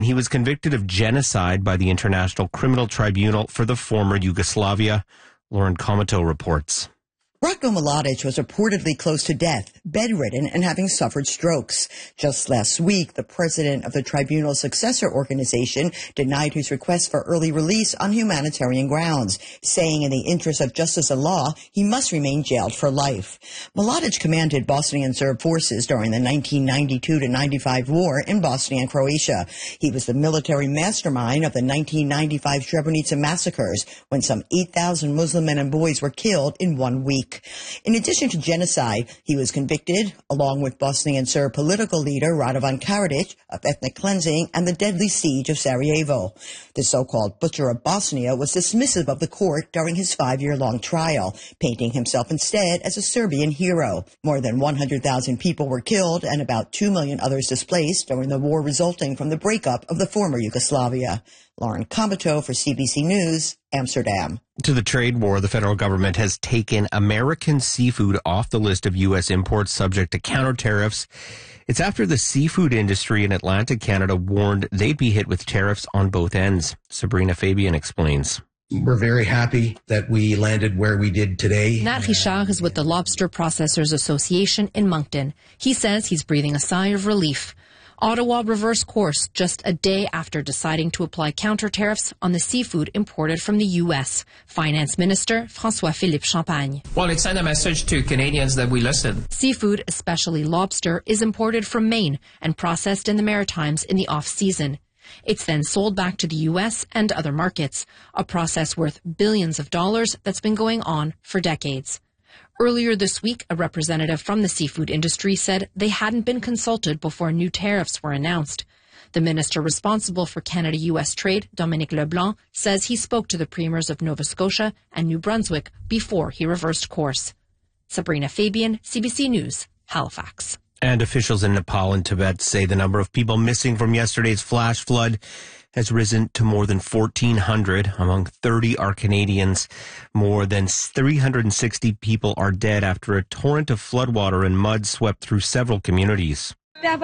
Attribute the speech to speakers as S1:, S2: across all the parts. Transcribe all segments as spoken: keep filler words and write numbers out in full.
S1: He was convicted of genocide by the International Criminal Tribunal for the former Yugoslavia. Lauren Comato reports.
S2: Ratko Mladic was reportedly close to death, bedridden, and having suffered strokes. Just last week, the president of the tribunal's successor organization denied his request for early release on humanitarian grounds, saying in the interest of justice and law, he must remain jailed for life. Mladic commanded Bosnian Serb forces during the nineteen ninety-two to ninety-five war in Bosnia and Croatia. He was the military mastermind of the nineteen ninety-five Srebrenica massacres, when some eight thousand Muslim men and boys were killed in one week. In addition to genocide, he was convicted, along with Bosnian Serb political leader Radovan Karadzic, of ethnic cleansing and the deadly siege of Sarajevo. The so-called Butcher of Bosnia was dismissive of the court during his five-year-long trial, painting himself instead as a Serbian hero. More than one hundred thousand people were killed and about two million others displaced during the war resulting from the breakup of the former Yugoslavia. Lauren Comato for C B C News, Amsterdam.
S1: To the trade war, the federal government has taken American seafood off the list of U S imports subject to counter tariffs. It's after the seafood industry in Atlantic Canada warned they'd be hit with tariffs on both ends. Sabrina Fabian explains.
S3: We're very happy that we landed where we did today.
S4: Nat Richard is with the Lobster Processors Association in Moncton. He says he's breathing a sigh of relief. Ottawa reversed course just a day after deciding to apply counter tariffs on the seafood imported from the U S. Finance Minister François-Philippe Champagne.
S5: Well, it sent a message to Canadians that we listen.
S4: Seafood, especially lobster, is imported from Maine and processed in the Maritimes in the off-season. It's then sold back to the U S and other markets, a process worth billions of dollars that's been going on for decades. Earlier this week, a representative from the seafood industry said they hadn't been consulted before new tariffs were announced. The minister responsible for Canada-U S trade, Dominic LeBlanc, says he spoke to the premiers of Nova Scotia and New Brunswick before he reversed course. Sabrina Fabian, C B C News, Halifax.
S1: And officials in Nepal and Tibet say the number of people missing from yesterday's flash flood has risen to more than fourteen hundred. Among thirty are Canadians. More than three hundred sixty people are dead after a torrent of floodwater and mud swept through several communities.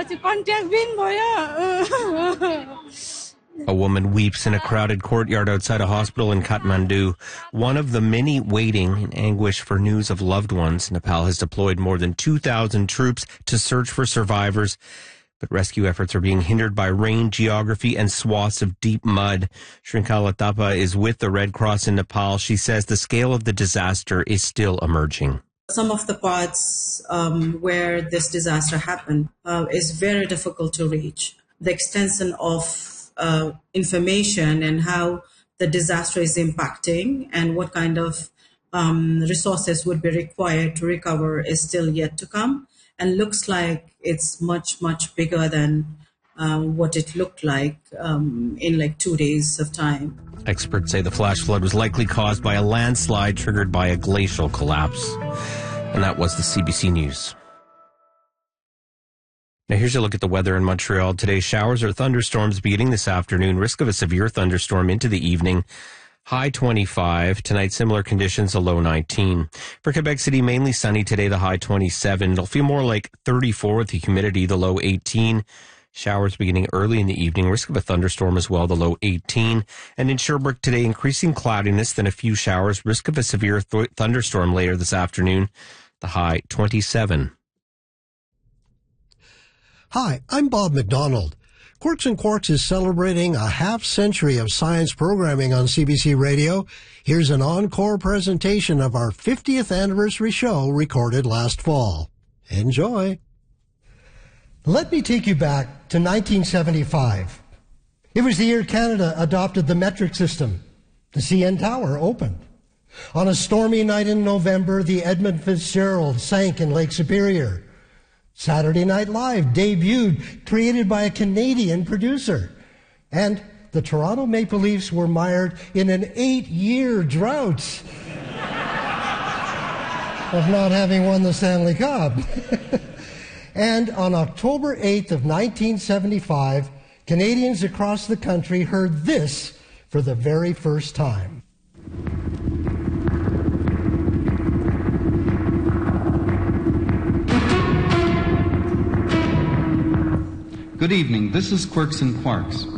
S1: A woman weeps in a crowded courtyard outside a hospital in Kathmandu, one of the many waiting in anguish for news of loved ones. Nepal has deployed more than two thousand troops to search for survivors, but rescue efforts are being hindered by rain, geography, and swaths of deep mud. Shrinkala Thapa is with the Red Cross in Nepal. She says the scale of the disaster is still emerging.
S6: Some of the parts um, where this disaster happened uh, is very difficult to reach. The extension of uh, information and how the disaster is impacting and what kind of um, resources would be required to recover is still yet to come. And looks like it's much, much bigger than um, what it looked like um, in like two days of time.
S1: Experts say the flash flood was likely caused by a landslide triggered by a glacial collapse. And that was the C B C News. Now here's a look at the weather in Montreal today. Showers or thunderstorms beginning this afternoon. Risk of a severe thunderstorm into the evening. High twenty-five. Tonight, similar conditions, a low nineteen. For Quebec City, mainly sunny today, the high twenty-seven. It'll feel more like thirty-four with the humidity, the low eighteen. Showers beginning early in the evening. Risk of a thunderstorm as well, the low eighteen. And in Sherbrooke today, increasing cloudiness, then a few showers. Risk of a severe th- thunderstorm later this afternoon, the high twenty-seven.
S7: Hi, I'm Bob McDonald. Quirks and Quarks is celebrating a half century of science programming on C B C Radio. Here's an encore presentation of our fiftieth anniversary show recorded last fall. Enjoy. Let me take you back to nineteen seventy-five. It was the year Canada adopted the metric system. The C N Tower opened. On a stormy night in November, the Edmund Fitzgerald sank in Lake Superior. Saturday Night Live debuted, created by a Canadian producer. And the Toronto Maple Leafs were mired in an eight-year drought of not having won the Stanley Cup. And on October eighth of nineteen seventy-five, Canadians across the country heard this for the very first time.
S8: Good evening, this is Quirks and Quarks.